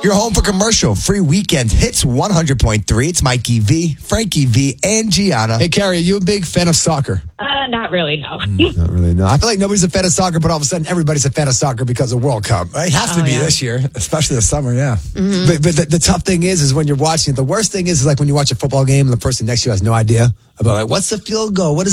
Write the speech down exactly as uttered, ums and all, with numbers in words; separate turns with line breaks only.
You're home for commercial free weekend hits one hundred point three. It's Mikey V, Frankie V, and Gianna.
Hey, Carrie, are you a big fan of soccer?
Uh, not really, no.
Mm, not really, no. I feel like nobody's a fan of soccer, but all of a sudden everybody's a fan of soccer because of World Cup. It has to
Oh,
be
yeah.
this year, especially this summer, yeah. Mm-hmm. But, but the, the tough thing is, is when you're watching it, the worst thing is, is like when you watch a football game and the person next to you has no idea about like, what's the field goal? What is